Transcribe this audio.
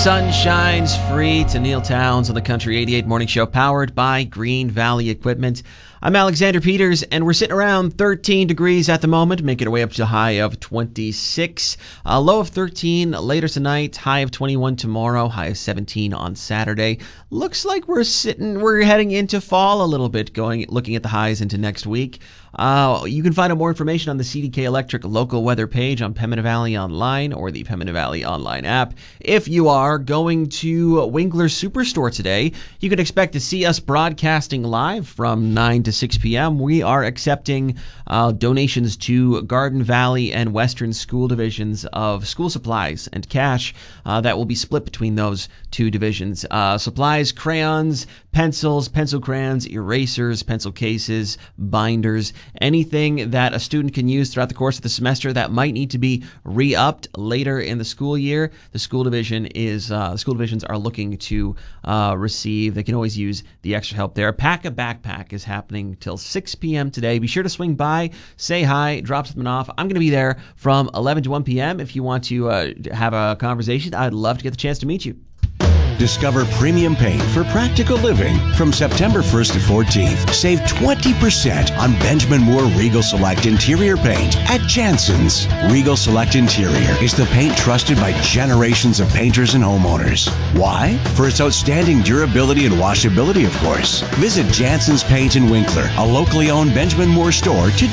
sun shines free to Neil Towns on the Country 88 Morning Show, powered by Green Valley Equipment. I'm Alexander Peters, and we're sitting around 13 degrees at the moment, making our way up to a high of 26. A low of 13 later tonight, high of 21 tomorrow, high of 17 on Saturday. Looks like we're heading into fall a little bit, looking at the highs into next week. You can find out more information on the CDK Electric local weather page on Pembina Valley Online or the Pembina Valley Online app. If you are going to Winkler Superstore today, you can expect to see us broadcasting live from 9 to 6 p.m. We are accepting donations to Garden Valley and Western School divisions of school supplies and cash that will be split between those two divisions. Supplies, crayons, pencils, pencil crayons, erasers, pencil cases, binders, anything that a student can use throughout the course of the semester that might need to be re-upped later in the school year. The school divisions are looking to receive. They can always use the extra help there. Pack a Backpack is happening till 6 p.m. today. Be sure to swing by, say hi, drop something off. I'm going to be there from 11 to 1 p.m. If you want to have a conversation, I'd love to get the chance to meet you. Discover premium paint for practical living from September 1st to 14th. Save 20% on Benjamin Moore Regal Select Interior Paint at Jansen's. Regal Select Interior is the paint trusted by generations of painters and homeowners. Why? For its outstanding durability and washability, of course. Visit Jansen's Paint in Winkler, a locally owned Benjamin Moore store today.